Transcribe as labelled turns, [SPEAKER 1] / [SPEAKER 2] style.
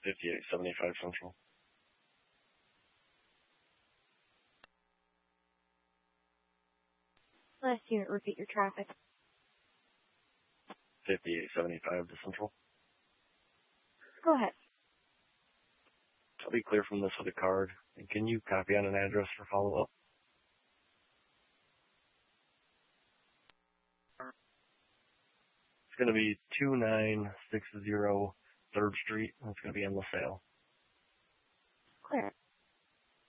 [SPEAKER 1] 5875 Central.
[SPEAKER 2] Last unit, repeat your traffic.
[SPEAKER 1] 5875 to Central.
[SPEAKER 2] Go ahead.
[SPEAKER 1] I'll be clear from this with a card. And can you copy on an address for follow-up? It's going to be 2960 3rd Street. It's going to be in LaSalle.